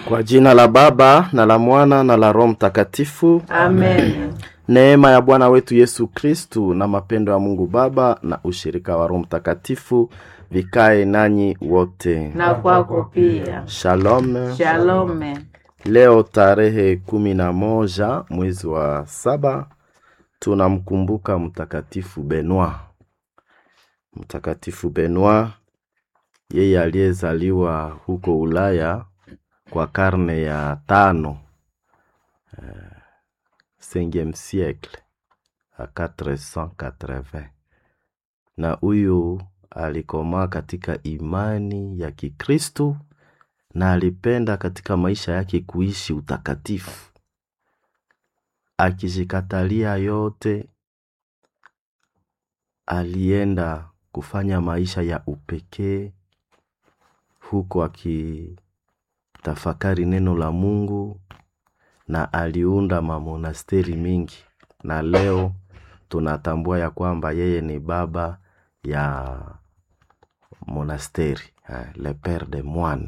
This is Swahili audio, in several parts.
Kwa jina la Baba na la Mwana na la Roho Mtakatifu. Amen. Neema ya Bwana wetu Yesu Kristu na mapendo ya Mungu Baba na ushirika wa Roho Mtakatifu vikae nanyi wote. Na kwako pia. Shalom. Shalom. Leo tarehe 11 mwezi wa 7 tunamkumbuka Mtakatifu Benoit. Mtakatifu Benoit, yeye aliyezaliwa huko Ulaya kwa karne ya 5, 5e siècle a 480. Na huyu alikoma katika imani ya Kikristo na alipenda katika maisha yake kuishi utakatifu, akijikatalia yote. Alienda kufanya maisha ya upekee huko akitafakari neno la Mungu, na aliunda mamonasteri mingi, na leo tunatambua ya kwamba yeye ni baba ya monasteri, le père des moines.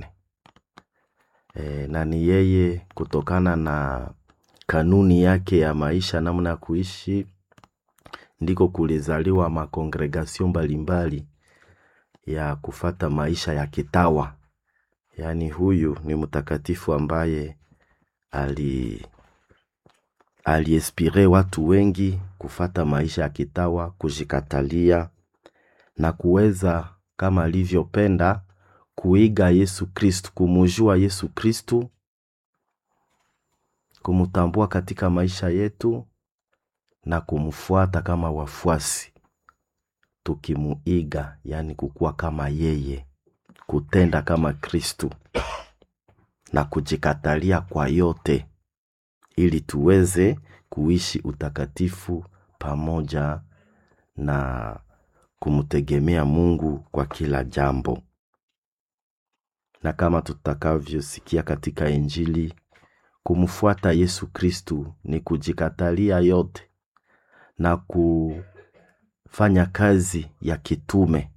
Na ni yeye kutokana na kanuni yake ya maisha, namna ya kuishi, ndiko kulizaliwa makongregation mbalimbali ya kufata maisha ya kitawa. Yani huyu ni mtakatifu ambaye aliinspire watu wengi kufata maisha ya kitawa, kujikatalia na kuweza kama alivyopenda kuiga Yesu Kristu, kumujua Yesu Kristu, kumutambua katika maisha yetu na kumfuata kama wafuasi. Tukimuiga, yani kukua kama yeye, kutenda kama Kristu na kujikatalia kwa yote, ili tuweze kuishi utakatifu pamoja na kumtegemea Mungu kwa kila jambo. Na kama tutakavyosikia katika Injili, kumfuata Yesu Kristu ni kujikatalia yote na kufanya kazi ya kitume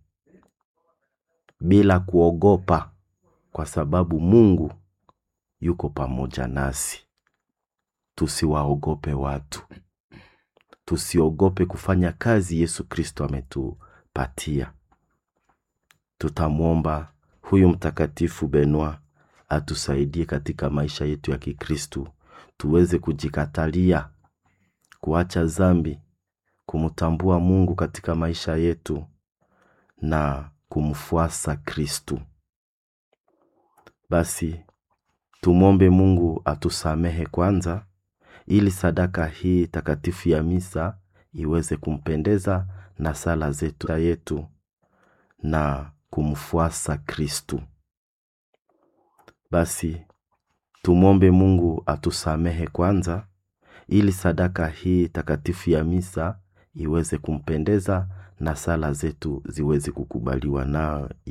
bila kuogopa, kwa sababu Mungu yuko pamoja nasi. Tusiwaogope watu, tusiogope kufanya kazi Yesu Kristo ametupatia. Tutamuomba huyu mtakatifu Benoit atusaidie katika maisha yetu ya Kikristo, tuweze kujikatalia, kuacha dhambi, kumtambua Mungu katika maisha yetu na kumfuasa Kristo. Basi tumombe Mungu atusamehe kwanza, ili sadaka hii takatifu ya misa iweze kumpendeza na sala zetu na kumfuasa Kristo. Basi tumombe Mungu atusamehe kwanza, ili sadaka hii takatifu ya misa iweze kumpendeza na sala zetu ziweze kukubaliwa na